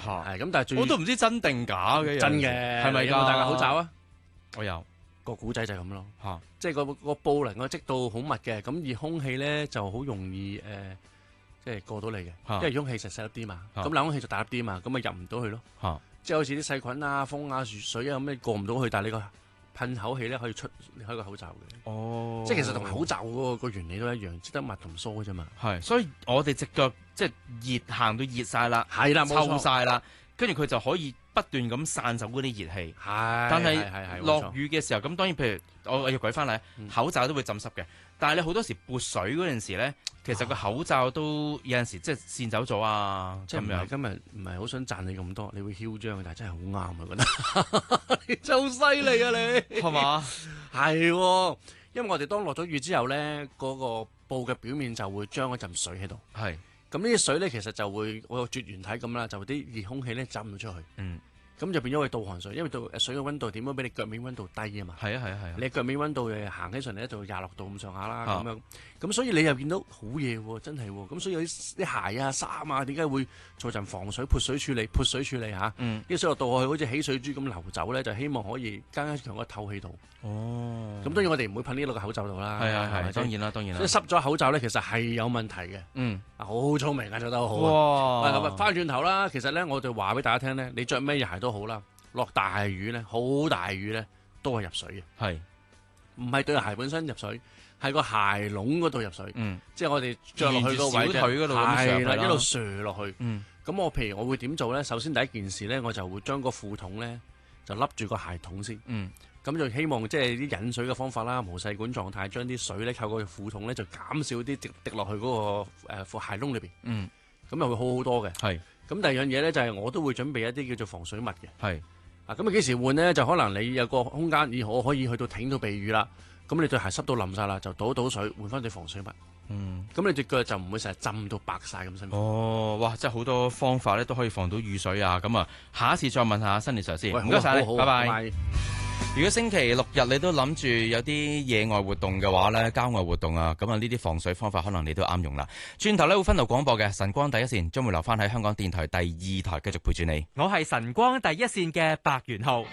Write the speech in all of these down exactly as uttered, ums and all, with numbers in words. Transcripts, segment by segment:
係咁，但係最我都唔知真定假嘅， 真嘅係咪㗎？ 有冇戴過口罩啊？ 我有個古仔就係咁咯， 嚇， 即係個個布能夠積到好密嘅，咁而空氣咧就好容易誒、呃，即係過到嚟嘅， 嚇因為空氣實細粒啲嘛， 嚇咁冷空氣就大粒啲嘛，咁咪入唔到去咯。 嚇， 即係好似啲細菌啊、風啊、水啊咁，你過唔到去，但係你個噴口氣咧可以出你開個口罩嘅。 哦， 即係其實同口罩嗰個個原理都一樣，只得密同疏嘅啫嘛。 係，所以我哋隻腳即係熱行到熱晒啦， 係啦，冇臭錯。 晒啦，跟住佢就可以不斷咁散走嗰啲熱氣。 係， 但係係係係落雨嘅時候，咁當然譬如我我要舉翻嚟， 嗯口罩都會浸濕嘅。但係你好多時撥水嗰陣時咧，其實個口罩都有陣時即係跣走咗啊，咁樣即係唔係。今日唔係好想讚你咁多，你會囂張嘅，但係真係好啱啊！覺得你真係好犀利啊！你係嘛？ 係喎，因為我哋當落咗雨之後咧，嗰、個布嘅表面就會將嗰陣水喺度。 係， 咁呢啲水咧，其實就會我有絕緣體咁啦，就啲熱空氣咧浸咗出去。 嗯， 咁就變咗佢導寒水，因為到水嘅溫度點樣比你腳面溫度低啊嘛。 係啊係啊係啊。 你腳面溫度誒行起上嚟咧就廿六度咁上下啦， 啊咁樣，咁所以你又見到好嘢喎，真係喎，咁所以有啲啲鞋啊、衫啊，點解會做陣防水潑水處理、潑水處理嚇？ 嗯， 啲水落到去好似起水珠咁流走咧，就希望可以加強個透氣度。 哦， 咁當然我哋唔會噴呢個口罩度啦。 係啊係， 咪先當然啦當然啦。 所以濕咗口罩咧，其實係有問題嘅。 嗯， 啊，好聰明啊，做得好好啊。 哇， 翻轉頭啦，其實咧我就話俾大家聽咧，你着咩鞋都好啦，落大雨咧，好大雨咧，都係入水嘅。 係， 唔係對鞋本身入水，係個鞋窿嗰度入水。 嗯， 即係我哋着落去個位沿住小腿嗰度咁上係啦， 係啦一路瀡落去。 嗯， 咁我譬如我會點做咧？首先第一件事咧，我就會將個褲筒咧就笠住個鞋筒先。 嗯， 咁就希望即係啲引水嘅方法啦，無細管狀態，將啲水咧透過個褲筒咧就減少啲滴滴落去嗰、個誒、呃、褲鞋窿裏邊。 嗯， 咁又會好好多嘅。 係， 咁第二樣嘢咧就係、我都會準備一啲叫做防水襪嘅。 係， 啊，咁啊幾時換咧？就可能你有個空間，咦，我可以去到挺到避雨啦。咁你對鞋濕到淋晒啦，就倒倒水換翻對防水襪。 嗯， 咁你隻腳就唔會成日浸到白晒咁辛苦。 哦，哇，真係好多方法咧都可以防到雨水啊！咁啊，下一次再問下新年 Sir 先， 喂唔該晒你， 好啊好啊拜拜。 拜拜。 如果星期六日你都諗住有啲野外活動嘅話呢，郊外活動啊，咁啊呢啲防水方法可能你都啱用啦。轉頭呢會分流廣播嘅晨光第一線，將會留翻喺香港電台第二台繼續陪住你。 我係晨光第一線嘅白元浩，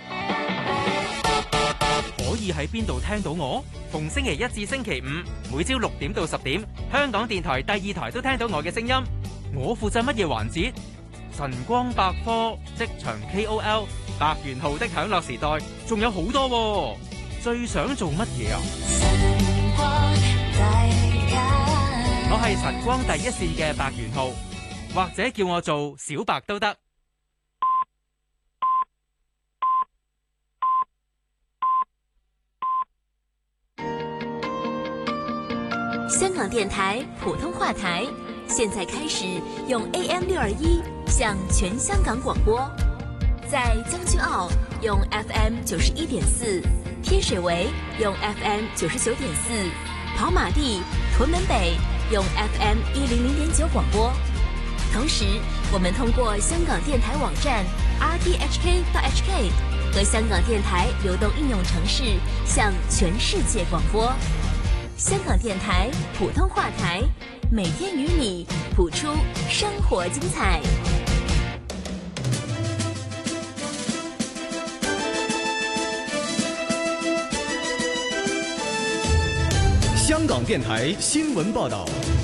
可以喺邊度聽到我？逢星期一至星期五，每朝六點到十點，香港電台第二台都聽到我嘅聲音。我負責乜嘢環節？晨光百科、職場 K O L、白元浩的享樂時代，仲有好多喎。最想做乜嘢啊？我係晨光第一線嘅白元浩，或者叫我做小白都得。 香港電台普通話台，現在開始用 A M 六二一向全香港廣播，在將軍澳用 F M 九十一點四，天水圍用 F M 九十九點四，跑馬地、屯門北用 F M 一零零點九廣播。同時，我們通過香港電台網站 r t h k dot h k 和香港電台流動應用程式向全世界廣播。香港電台普通話台，每天與你譜出生活精彩。 香港電台新聞報道。